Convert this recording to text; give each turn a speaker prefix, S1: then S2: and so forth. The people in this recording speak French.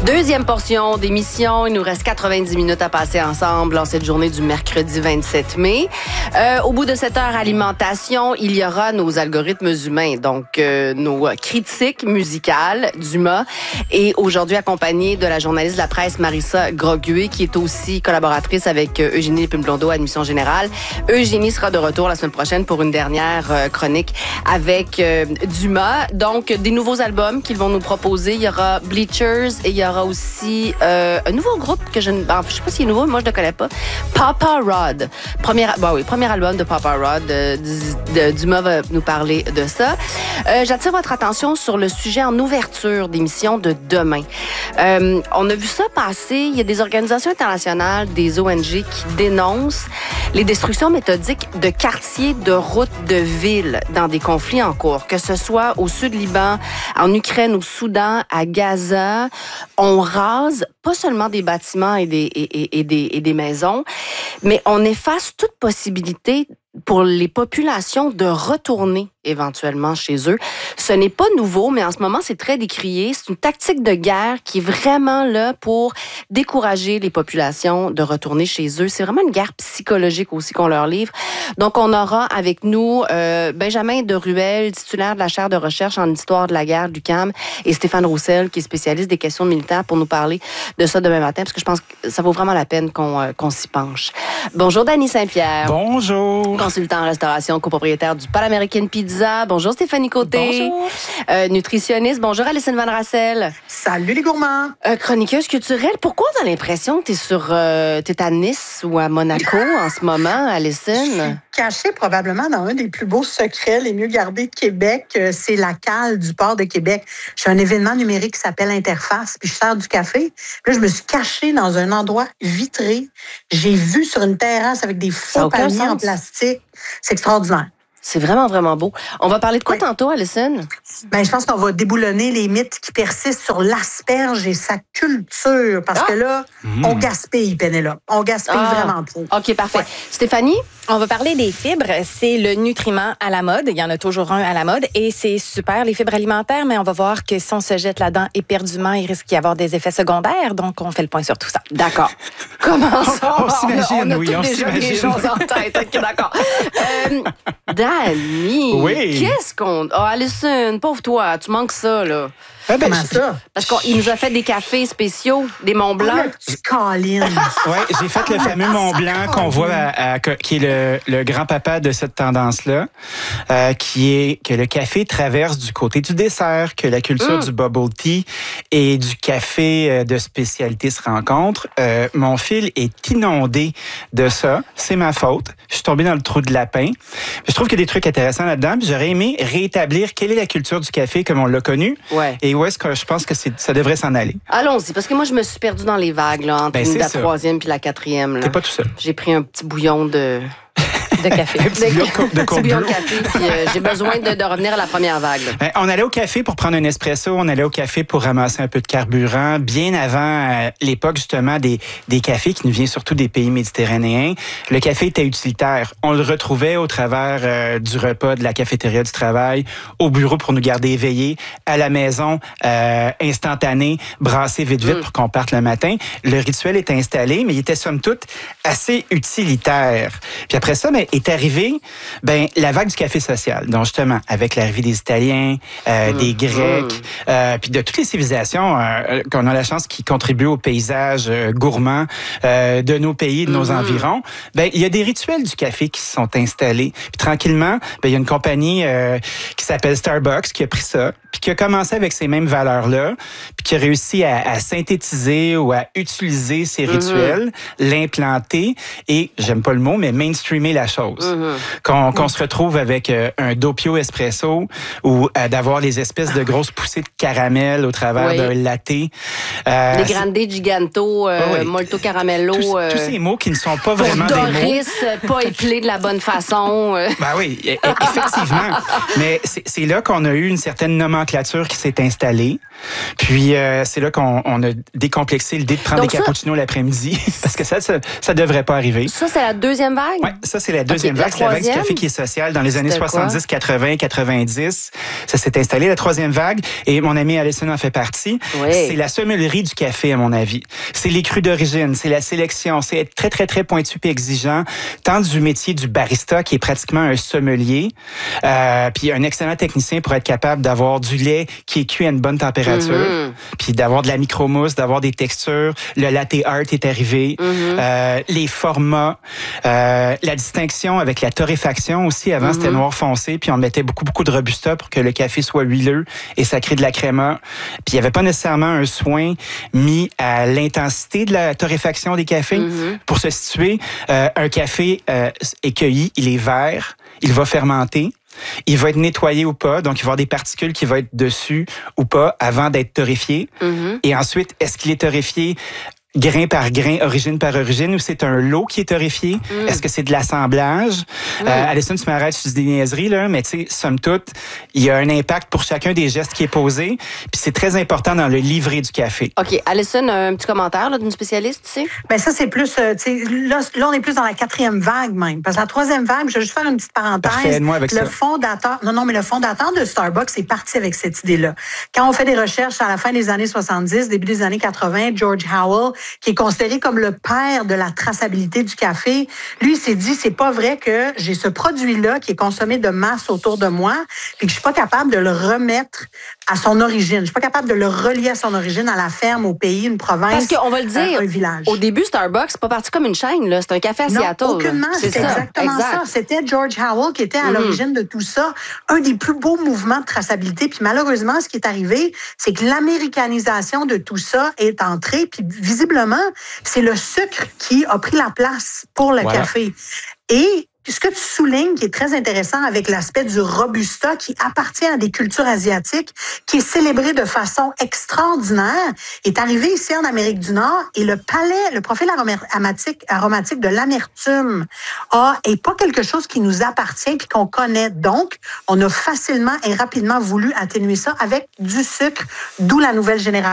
S1: Deuxième portion d'émission. Il nous reste 90 minutes à passer ensemble en cette journée du mercredi 27 mai. Au bout de cette heure alimentation, il y aura nos algorithmes humains, donc nos critiques musicales d'Uma. Et aujourd'hui, accompagnée de la journaliste de la presse Marissa Groguet, qui est aussi collaboratrice avec Eugénie Lépine-Blondeau à Admission Générale. Eugénie sera de retour la semaine prochaine pour une dernière chronique avec Duma. Donc, des nouveaux albums qu'ils vont nous proposer. Il y aura Bleachers et il y aura aussi un nouveau groupe que je ne sais pas s'il est nouveau, mais moi je ne le connais pas. Papa Rod. Premier album de Papa Rod. Duma va nous parler de ça. J'attire votre attention sur le sujet en ouverture d'émission de demain. On a vu ça passer. Il y a des organisations internationales, des ONG qui dénoncent les destructions méthodiques de quartiers, de routes, de villes dans des conflits en cours, que ce soit au sud Liban, en Ukraine, au Soudan, à Gaza. On rase pas seulement des bâtiments et des maisons, mais on efface toute possibilité pour les populations de retourner éventuellement chez eux. Ce n'est pas nouveau, mais en ce moment, c'est très décrié. C'est une tactique de guerre qui est vraiment là pour décourager les populations de retourner chez eux. C'est vraiment une guerre psychologique aussi qu'on leur livre. Donc, on aura avec nous Benjamin Deruel, titulaire de la chaire de recherche en histoire de la guerre du l'UQAM, et Stéphane Roussel, qui est spécialiste des questions militaires, pour nous parler de ça demain matin, parce que je pense que ça vaut vraiment la peine qu'on s'y penche. Bonjour, Dany Saint-Pierre.
S2: Bonjour.
S1: Consultant en restauration, copropriétaire du Pan-Américain Pizza. Bonjour Stéphanie Côté.
S3: Bonjour.
S1: Nutritionniste. Bonjour Alison Van Rassel.
S3: Salut les gourmands.
S1: Chroniqueuse culturelle. Pourquoi t'as l'impression que t'es à Nice ou à Monaco en ce moment, Alison?
S3: Caché probablement dans un des plus beaux secrets, les mieux gardés de Québec, c'est la cale du port de Québec. J'ai un événement numérique qui s'appelle Interface, puis je sers du café. Puis là, je me suis cachée dans un endroit vitré. J'ai vu sur une terrasse avec des faux palmiers en plastique. C'est extraordinaire.
S1: C'est vraiment, vraiment beau. On va parler de quoi tantôt, Alison?
S3: Ben, je pense qu'on va déboulonner les mythes qui persistent sur l'asperge et sa culture. Parce que là, on gaspille, Pénélope. On gaspille vraiment trop.
S1: OK, parfait.
S3: Ouais.
S1: Stéphanie?
S4: On va parler des fibres. C'est le nutriment à la mode. Il y en a toujours un à la mode. Et c'est super, les fibres alimentaires, mais on va voir que si on se jette là-dedans éperdument, il risque d'y avoir des effets secondaires. Donc, on fait le point sur tout ça.
S1: D'accord. Comment ça?
S2: On s'imagine, oui, on
S1: déjà des
S2: s'imagine.
S1: choses en tête. OK, d'accord. Dany,
S2: Oui.
S1: qu'est-ce qu'on... Oh, Alison, pauvre toi, tu manques ça, là.
S3: Comment ça?
S1: Parce qu'il nous a fait des cafés spéciaux, des Mont Blanc.
S3: Tu câlines.
S2: Oui, j'ai fait le fameux Mont Blanc qu'on voit, qui est le grand-papa de cette tendance-là, qui est que le café traverse du côté du dessert, que la culture du bubble tea et du café de spécialité se rencontrent. Mon fil est inondé de ça. C'est ma faute. Je suis tombé dans le trou de lapin. Je trouve qu'il y a des trucs intéressants là-dedans. Puis j'aurais aimé rétablir quelle est la culture du café comme on l'a connu.
S1: Ouais.
S2: Et où est-ce que je pense que ça devrait s'en aller.
S1: Allons-y, parce que moi, je me suis perdue dans les vagues, là, entre la
S2: ça.
S1: 3e puis la 4e. Là.
S2: T'es pas tout seul.
S1: J'ai pris un petit bouillon de café.
S2: Un petit
S1: bouillon de café, puis j'ai besoin de revenir à la première vague.
S2: Ben, on allait au café pour prendre un espresso, on allait au café pour ramasser un peu de carburant, bien avant l'époque justement des cafés qui nous viennent surtout des pays méditerranéens. Le café était utilitaire. On le retrouvait au travers du repas, de la cafétéria du travail, au bureau pour nous garder éveillés, à la maison, instantané, brassé vite pour qu'on parte le matin. Le rituel était installé, mais il était somme toute assez utilitaire. Puis après ça, est arrivée la vague du café social. Donc, justement, avec l'arrivée des Italiens, des Grecs, puis de toutes les civilisations qu'on a la chance qui contribuent au paysage gourmand de nos pays, de nos environs, il y a des rituels du café qui se sont installés. Puis tranquillement, il y a une compagnie qui s'appelle Starbucks qui a pris ça, puis qui a commencé avec ces mêmes valeurs-là, puis qui a réussi à synthétiser ou à utiliser ces rituels, l'implanter et, j'aime pas le mot, mais mainstreamer la chose. Qu'on se retrouve avec un doppio espresso ou d'avoir les espèces de grosses poussées de caramel au travers d'un latte.
S1: Les grande giganto, molto caramello.
S2: Tous ces mots qui ne sont pas vraiment des mots.
S1: Doris, pas épilé de la bonne façon.
S2: Ben oui, effectivement. Mais c'est là qu'on a eu une certaine nomenclature qui s'est installée. Puis c'est là qu'on a décomplexé l'idée de prendre des cappuccinos l'après-midi parce que ça devrait pas arriver.
S1: Ça, c'est la deuxième vague?
S2: Oui, ça, c'est la deuxième vague, c'est la vague du café qui est social dans les années 70, 80, 90. Ça s'est installé, la troisième vague, et mon ami Alison en fait partie.
S1: Oui.
S2: C'est la sommellerie du café, à mon avis. C'est les crus d'origine, c'est la sélection, c'est être très, très, très pointu et exigeant, tant du métier du barista, qui est pratiquement un sommelier, puis un excellent technicien pour être capable d'avoir du lait qui est cuit à une bonne température, puis d'avoir de la micromousse, d'avoir des textures. Le latte art est arrivé, les formats, la distinction avec la torréfaction aussi. Avant, c'était noir foncé, puis on mettait beaucoup, beaucoup de Robusta pour que le café soit huileux et ça crée de la créma. Puis il n'y avait pas nécessairement un soin mis à l'intensité de la torréfaction des cafés. Pour se situer, un café est cueilli, il est vert, il va fermenter. Il va être nettoyé ou pas, donc il va y avoir des particules qui vont être dessus ou pas avant d'être torréfié. Et ensuite, est-ce qu'il est torréfié grain par grain, origine par origine, ou c'est un lot qui est torréfié? Est-ce que c'est de l'assemblage? Alison, tu m'arrêtes, je dis des niaiseries, là, mais tu sais, somme toute, il y a un impact pour chacun des gestes qui est posé, puis c'est très important dans le livret du café.
S1: OK. Alison, un petit commentaire là, d'une spécialiste ici?
S3: Bien, ça, c'est plus, tu sais, là, on est plus dans la quatrième vague même. Parce que la troisième vague, je vais juste faire une petite parenthèse.
S2: Parfait, aide-moi avec ça.
S3: Le fondateur de Starbucks est parti avec cette idée-là. Quand on fait des recherches à la fin des années 70, début des années 80, George Howell, qui est considéré comme le père de la traçabilité du café, lui, il s'est dit, c'est pas vrai que j'ai ce produit-là qui est consommé de masse autour de moi, puis que je suis pas capable de le remettre à son origine. Je suis pas capable de le relier à son origine, à la ferme, au pays, une province,
S1: parce qu'on va le dire,
S3: un village.
S1: Au début, Starbucks, c'est pas parti comme une chaîne, là. C'est un café à Seattle.
S3: Non, aucunement. C'est exactement ça. C'était George Howell qui était à l'origine de tout ça. Un des plus beaux mouvements de traçabilité. Puis malheureusement, ce qui est arrivé, c'est que l'américanisation de tout ça est entrée. Puis visiblement, c'est le sucre qui a pris la place pour le café. Et ce que tu soulignes, qui est très intéressant avec l'aspect du Robusta, qui appartient à des cultures asiatiques, qui est célébré de façon extraordinaire, est arrivé ici en Amérique du Nord, et le profil aromatique de l'amertume est pas quelque chose qui nous appartient puis qu'on connaît. Donc, on a facilement et rapidement voulu atténuer ça avec du sucre, d'où la nouvelle génération